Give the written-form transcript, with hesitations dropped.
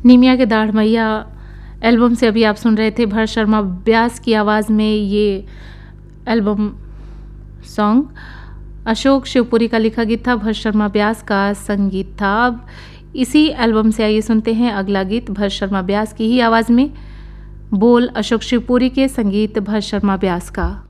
निमिया के दाढ़ मैया एल्बम से अभी आप सुन रहे थे भरत शर्मा व्यास की आवाज़ में ये एल्बम सॉन्ग। अशोक शिवपुरी का लिखा गीत था, भरत शर्मा व्यास का संगीत था। अब इसी एल्बम से आइए सुनते हैं अगला गीत भरत शर्मा व्यास की ही आवाज़ में, बोल अशोक शिवपुरी के, संगीत भरत शर्मा व्यास का।